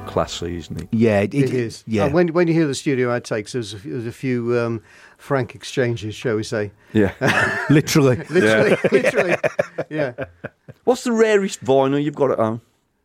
classy, isn't it? Yeah, It is. Yeah. And when you hear the studio outtakes, there's a few frank exchanges, shall we say? Yeah. Literally. Literally. Yeah. What's the rarest vinyl you've got at home?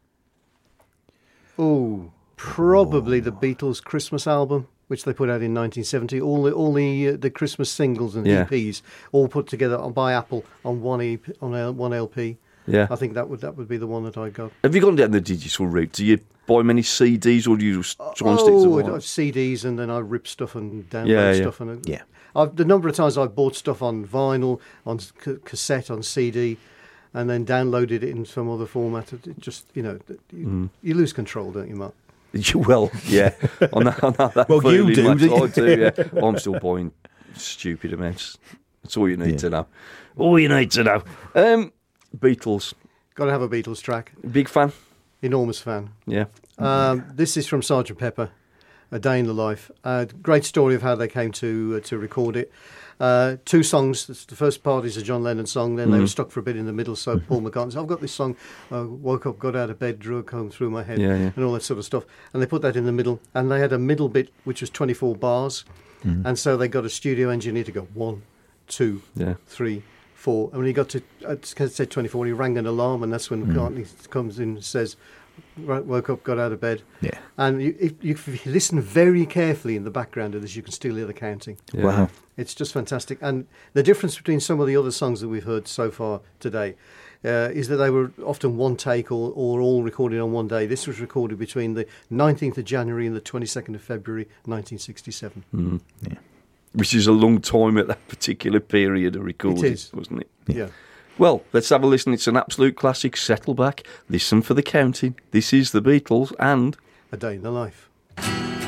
Oh, probably the Beatles' Christmas album, which they put out in 1970. All the Christmas singles and Yeah. EPs all put together by Apple on one LP. Yeah. I think that would be the one that I got. Have you gone down the digital route? Do you buy many CDs or do you just try and stick to vinyl? CDs, and then I rip stuff and download Yeah, yeah. stuff. And Yeah. the number of times I've bought stuff on vinyl, on cassette, on CD, and then downloaded it in some other format. It just, you lose control, don't you, Mark? Well, yeah. On that Well, you feeling, do. Max, I do, yeah. I'm still buying stupid amounts. That's all you need to know. All you need to know. Beatles. Got to have a Beatles track. Big fan? Enormous fan. Yeah. This is from Sgt. Pepper, A Day in the Life. Great story of how they came to record it. Two songs. The first part is a John Lennon song. Then they were stuck for a bit in the middle. So Paul McCartney said, I've got this song. Woke up, got out of bed, drew a comb through my head, and all that sort of stuff. And they put that in the middle. And they had a middle bit which was 24 bars. And so they got a studio engineer to go 1, 2, 3, 4. And when he got to it said 24, he rang an alarm, and that's when McCartney comes in and says, woke up, got out of bed. Yeah. And if you listen very carefully in the background of this, you can still hear the counting. Yeah. Wow. It's just fantastic. And the difference between some of the other songs that we've heard so far today is that they were often one take or all recorded on one day. This was recorded between the 19th of January and the 22nd of February 1967. Yeah. Which is a long time at that particular period of recording, It is. wasn't it? Yeah. Well, let's have a listen. It's an absolute classic. Settle back, listen for the counting. This is the Beatles and A Day in the Life.